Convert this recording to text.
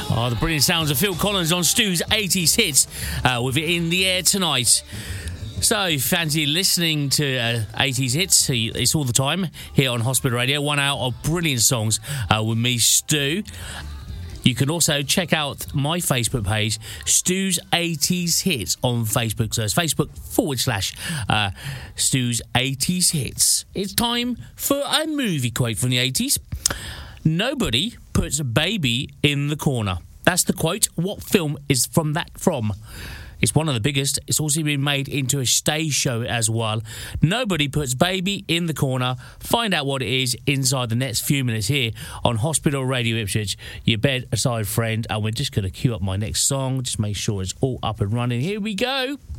Oh, the brilliant sounds of Phil Collins on Stu's 80s hits with it in the air tonight. So, if you fancy listening to 80s hits, it's all the time here on Hospital Radio. 1 hour of brilliant songs with me, Stu. You can also check out my Facebook page, Stu's 80s Hits on Facebook. So it's Facebook.com/Stu's 80s Hits. It's time for a movie quote from the 80s. Nobody puts a baby in the corner. That's the quote. What film is from that from? It's one of the biggest. It's also been made into a stage show as well. Nobody puts baby in the corner. Find out what it is inside the next few minutes here on Hospital Radio Ipswich, your bedside friend. And we're just going to queue up my next song. Just make sure it's all up and running. Here we go.